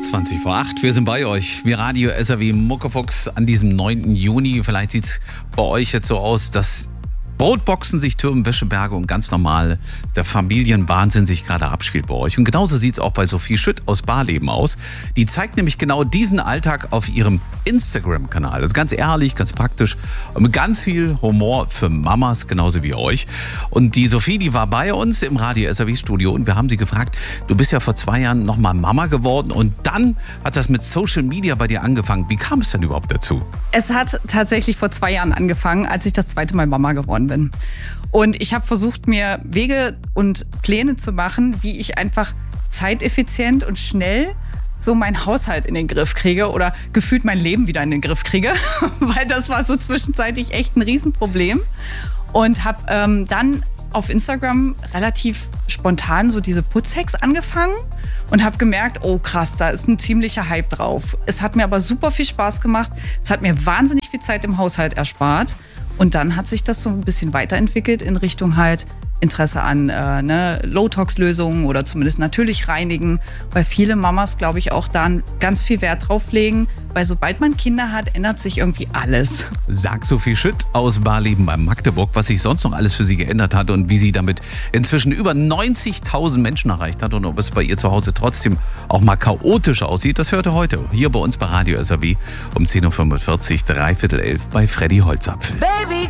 20 vor 8. Wir sind bei euch. Wir Radio SAW Muckefuchs an diesem 9. Juni. Vielleicht sieht es bei euch jetzt so aus, dass Brotboxen sich türmen, Wäscheberge und ganz normal der Familienwahnsinn sich gerade abspielt bei euch. Und genauso sieht es auch bei Sophie Schütt aus Barleben aus. Die zeigt nämlich genau diesen Alltag auf ihrem Instagram-Kanal. Das ist ganz ehrlich, ganz praktisch und mit ganz viel Humor für Mamas, genauso wie euch. Und die Sophie, die war bei uns im Radio SAW-Studio und wir haben sie gefragt, du bist ja vor 2 Jahren nochmal Mama geworden und dann hat das mit Social Media bei dir angefangen. Wie kam es denn überhaupt dazu? Es hat tatsächlich vor 2 Jahren angefangen, als ich das 2. Mal Mama geworden bin. Und ich habe versucht, mir Wege und Pläne zu machen, wie ich einfach zeiteffizient und schnell so meinen Haushalt in den Griff kriege oder gefühlt mein Leben wieder in den Griff kriege, weil das war so zwischenzeitlich echt ein Riesenproblem. Und habe dann auf Instagram relativ spontan so diese Putzhacks angefangen und habe gemerkt, oh krass, da ist ein ziemlicher Hype drauf. Es hat mir aber super viel Spaß gemacht. Es hat mir wahnsinnig viel Zeit im Haushalt erspart. Und dann hat sich das so ein bisschen weiterentwickelt in Richtung halt Interesse an Low-Tox-Lösungen oder zumindest natürlich reinigen, weil viele Mamas, glaube ich, auch da ganz viel Wert drauf legen, weil sobald man Kinder hat, ändert sich irgendwie alles. Sagt Sophie Schütt aus Barleben bei Magdeburg, was sich sonst noch alles für sie geändert hat und wie sie damit inzwischen über 90.000 Menschen erreicht hat und ob es bei ihr zu Hause trotzdem auch mal chaotisch aussieht, das hört ihr heute hier bei uns bei Radio SAW um 10.45 Uhr, 10:45 bei Freddy Holzapfel. Baby.